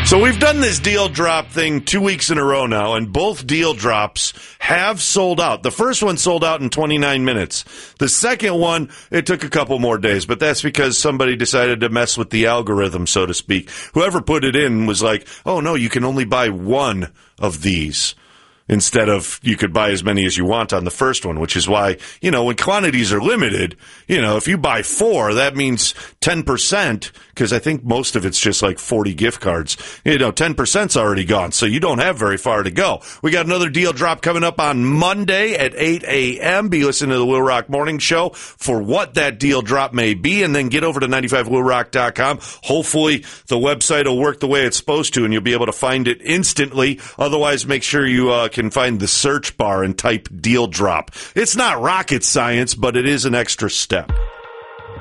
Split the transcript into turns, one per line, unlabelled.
So we've done this deal drop thing 2 weeks in a row now, and both deal drops have sold out. The first one sold out in 29 minutes. The second one, it took a couple more days, but that's because somebody decided to mess with the algorithm, so to speak. Whoever put it in was like, oh, no, you can only buy one of these, instead of you could buy as many as you want on the first one, which is why, when quantities are limited, if you buy 4, that means 10%, because I think most of it's just like 40 gift cards. 10%'s already gone, so you don't have very far to go. We got another deal drop coming up on Monday at 8 a.m. Be listening to the Will Rock Morning Show for what that deal drop may be, and then get over to 95willrock.com. Hopefully the website will work the way it's supposed to, and you'll be able to find it instantly. Otherwise, make sure you can find the search bar and type deal drop. It's not rocket science, but it is an extra step.